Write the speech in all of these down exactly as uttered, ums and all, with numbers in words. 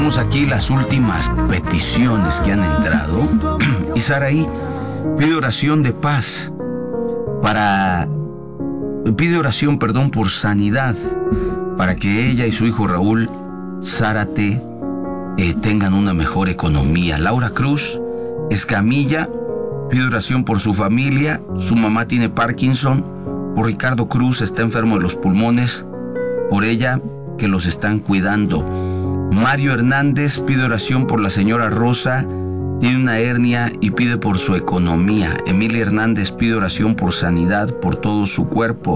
Tenemos aquí las últimas peticiones que han entrado. Y Saraí pide oración de paz para... Pide oración, perdón, por sanidad, para que ella y su hijo Raúl Zárate eh, tengan una mejor economía. Laura Cruz Escamilla pide oración por su familia. Su mamá tiene Parkinson. Por Ricardo Cruz, está enfermo de los pulmones. Por ella, que los están cuidando. Mario Hernández pide oración por la señora Rosa. Tiene una hernia y pide por su economía. Emilia Hernández pide oración por sanidad, por todo su cuerpo.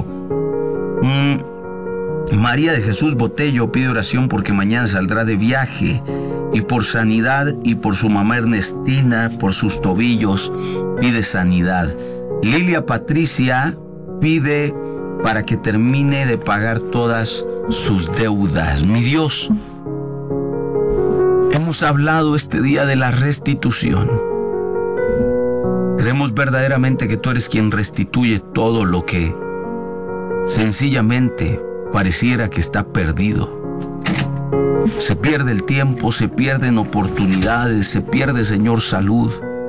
Mm. María de Jesús Botello pide oración porque mañana saldrá de viaje. Y por sanidad, y por su mamá Ernestina, por sus tobillos, pide sanidad. Lilia Patricia pide para que termine de pagar todas sus deudas. Mi Dios, hemos hablado este día de la restitución. Creemos verdaderamente que tú eres quien restituye todo lo que sencillamente pareciera que está perdido. Se pierde el tiempo, se pierden oportunidades, se pierde, Señor, salud.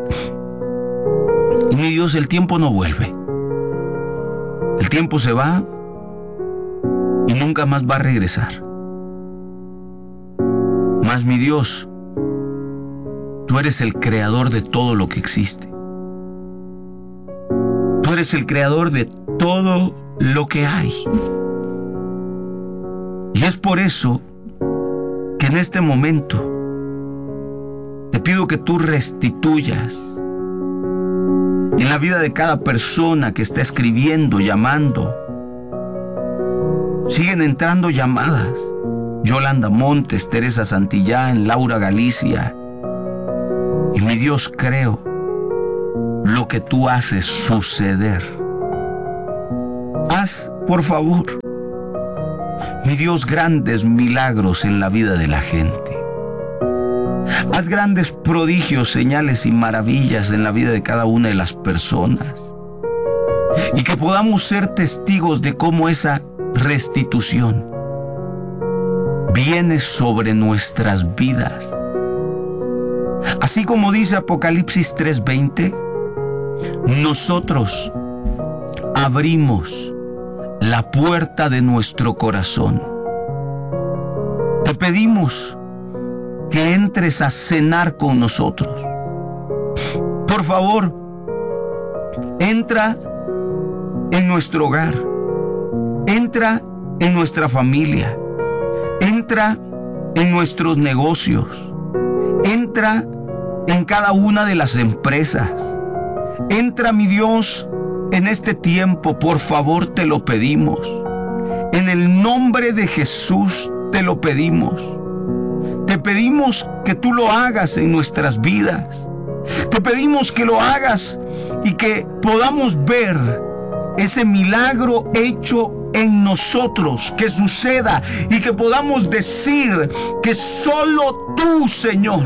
Y mi Dios, el tiempo no vuelve. El tiempo se va y nunca más va a regresar. Mas, mi Dios, tú eres el creador de todo lo que existe. Tú eres el creador de todo lo que hay. Y es por eso que en este momento te pido que tú restituyas en la vida de cada persona que está escribiendo, llamando. Siguen entrando llamadas. Yolanda Montes, Teresa Santillán, Laura Galicia. Y mi Dios, creo lo que tú haces suceder. Haz, por favor, mi Dios, grandes milagros en la vida de la gente. Haz grandes prodigios, señales y maravillas en la vida de cada una de las personas. Y que podamos ser testigos de cómo esa restitución viene sobre nuestras vidas. Así como dice Apocalipsis tres veinte, nosotros abrimos la puerta de nuestro corazón. Te pedimos que entres a cenar con nosotros. Por favor, entra en nuestro hogar, entra en nuestra familia, entra en nuestros negocios, entra en cada una de las empresas. Entra, mi Dios, en este tiempo, por favor, te lo pedimos. En el nombre de Jesús te lo pedimos. Te pedimos que tú lo hagas en nuestras vidas. Te pedimos que lo hagas y que podamos ver ese milagro hecho en nosotros, que suceda y que podamos decir que solo tú, Señor,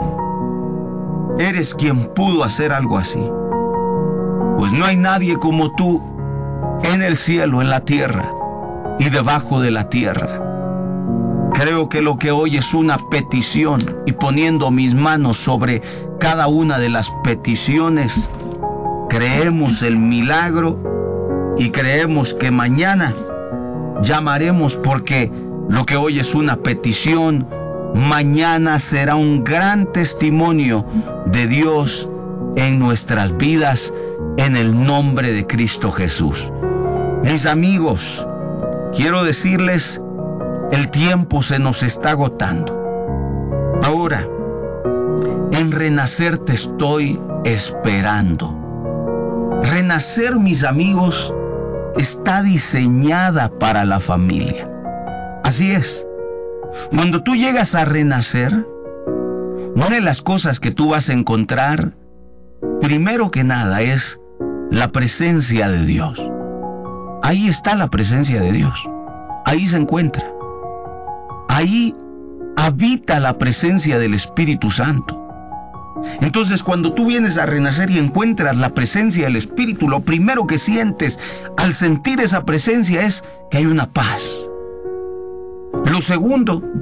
eres quien pudo hacer algo así. Pues no hay nadie como tú en el cielo, en la tierra y debajo de la tierra. Creo que lo que hoy es una petición, y poniendo mis manos sobre cada una de las peticiones, creemos el milagro y creemos que mañana llamaremos, porque lo que hoy es una petición, mañana será un gran testimonio de Dios en nuestras vidas, en el nombre de Cristo Jesús. Mis amigos, quiero decirles, el tiempo se nos está agotando. Ahora, en Renacer te estoy esperando. Renacer, mis amigos, está diseñada para la familia. Así es. Cuando tú llegas a Renacer, una de las cosas que tú vas a encontrar, primero que nada, es la presencia de Dios. Ahí está la presencia de Dios. Ahí se encuentra. Ahí habita la presencia del Espíritu Santo. Entonces, cuando tú vienes a Renacer y encuentras la presencia del Espíritu, lo primero que sientes al sentir esa presencia es que hay una paz. Lo segundo,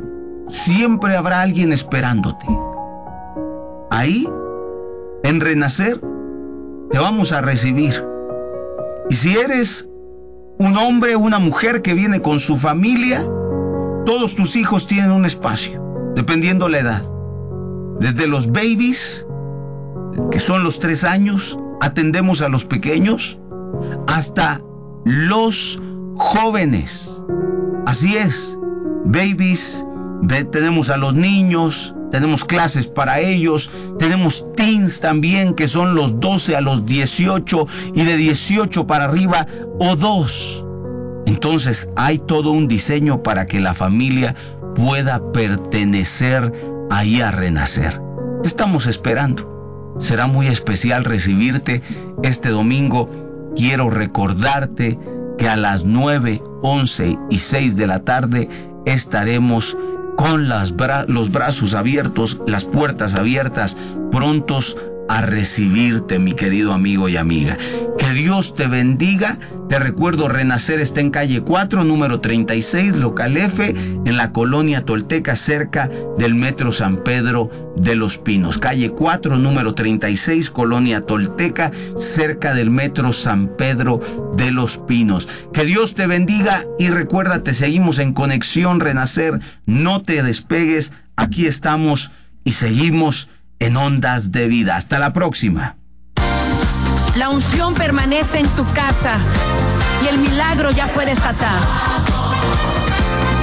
siempre habrá alguien esperándote. Ahí, en Renacer, te vamos a recibir. Y si eres un hombre o una mujer que viene con su familia, todos tus hijos tienen un espacio, dependiendo la edad. Desde los babies, que son los tres años, atendemos a los pequeños, hasta los jóvenes. Así es, babies, ve, tenemos a los niños, tenemos clases para ellos, tenemos teens también, que son los doce a los dieciocho y de dieciocho para arriba o dos. Entonces hay todo un diseño para que la familia pueda pertenecer ahí a Renacer. Te estamos esperando. Será muy especial recibirte este domingo. Quiero recordarte que a las nueve, once y seis de la tarde estaremos con las bra- los brazos abiertos, las puertas abiertas, prontos a recibirte, mi querido amigo y amiga. Que Dios te bendiga. Te recuerdo, Renacer está en calle cuatro, número treinta y seis, local F, en la colonia Tolteca, cerca del Metro San Pedro de los Pinos. Calle cuatro, número treinta y seis, colonia Tolteca, cerca del Metro San Pedro de los Pinos. Que Dios te bendiga y recuérdate, seguimos en Conexión Renacer. No te despegues, aquí estamos y seguimos en Ondas de Vida. Hasta la próxima. La unción permanece en tu casa y el milagro ya fue desatado.